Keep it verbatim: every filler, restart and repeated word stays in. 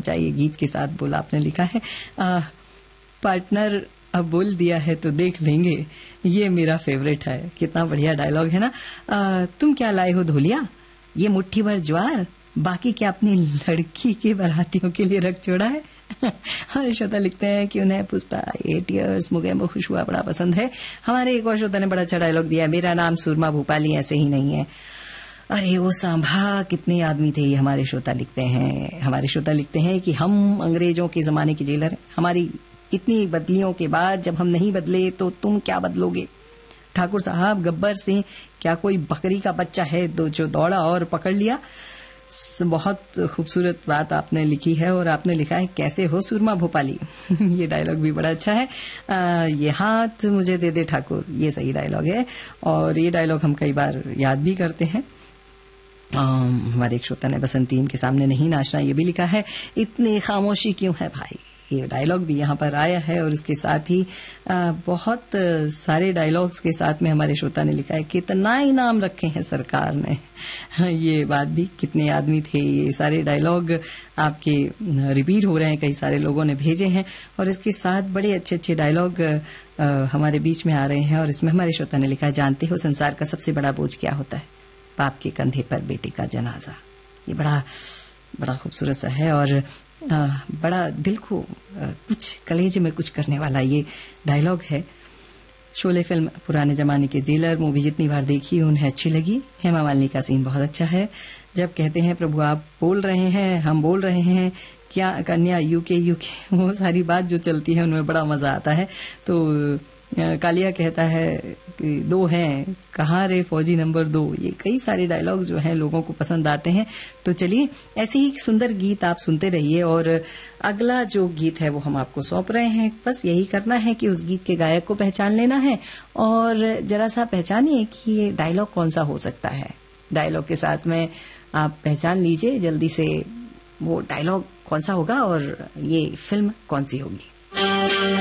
चाहिए गीत के साथ बोला आपने लिखा है। आ, पार्टनर अब बोल दिया है तो देख लेंगे, ये मेरा फेवरेट है। कितना बढ़िया डायलॉग है ना। आ, तुम क्या लाए हो धोलिया, ये मुट्ठी भर ज्वार, बाकी क्या अपनी लड़की के बारातियों के लिए रख छोड़ा है। हमारे श्रोता लिखते हैं कि उन्हें पुष्पा एट ईयर्स मुगे खुश हुआ बड़ा पसंद है। हमारे एक और श्रोता ने बड़ा अच्छा डायलॉग दिया, मेरा नाम सुरमा भोपाली ऐसे ही नहीं है। अरे वो सांभा कितने आदमी थे, ये हमारे श्रोता लिखते हैं। हमारे श्रोता लिखते हैं कि हम अंग्रेजों के जमाने के जेलर हैं, हमारी इतनी बदलियों के बाद जब हम नहीं बदले तो तुम क्या बदलोगे। ठाकुर साहब गब्बर सिंह क्या कोई बकरी का बच्चा है दो जो दौड़ा और पकड़ लिया। बहुत खूबसूरत बात आपने लिखी है और आपने लिखा है कैसे हो सुरमा भोपाली। ये डायलॉग भी बड़ा अच्छा है। आ, ये हाथ मुझे दे दे ठाकुर, ये सही डायलॉग है और ये डायलॉग हम कई बार याद भी करते हैं। आ, हमारे एक श्रोता ने बसंतीन के सामने नहीं नाचना ये भी लिखा है। इतनी खामोशी क्यों है भाई, ये डायलॉग भी यहाँ पर आया है और इसके साथ ही आ, बहुत सारे डायलॉग्स के साथ में हमारे श्रोता ने लिखा है कितना इनाम रखे हैं सरकार ने। ये बात भी, कितने आदमी थे, ये सारे डायलॉग आपके रिपीट हो रहे हैं, कई सारे लोगों ने भेजे हैं और इसके साथ बड़े अच्छे अच्छे डायलॉग हमारे बीच में आ रहे हैं। और इसमें हमारे श्रोता ने लिखा है, जानते हो संसार का सबसे बड़ा बोझ क्या होता है, बाप के कंधे पर बेटे का जनाजा। ये बड़ा बड़ा खूबसूरत सा है और आ, बड़ा दिल को आ, कुछ कलेजे में कुछ करने वाला ये डायलॉग है। शोले फिल्म पुराने जमाने के जेलर मूवी जितनी बार देखी उन्हें अच्छी लगी। हेमा मालिनी का सीन बहुत अच्छा है जब कहते हैं प्रभु आप बोल रहे हैं हम बोल रहे हैं क्या कन्या यूके यूके, वो सारी बात जो चलती है उनमें बड़ा मजा आता है। तो कालिया कहता है कि दो हैं कहाँ रे फौजी नंबर दो। ये कई सारे डायलॉग जो हैं लोगों को पसंद आते हैं। तो चलिए ऐसे ही सुंदर गीत आप सुनते रहिए और अगला जो गीत है वो हम आपको सौंप रहे हैं। बस यही करना है कि उस गीत के गायक को पहचान लेना है और जरा सा पहचानिए कि ये डायलॉग कौन सा हो सकता है। डायलॉग के साथ में आप पहचान लीजिए जल्दी से वो डायलॉग कौन सा होगा और ये फिल्म कौन सी होगी।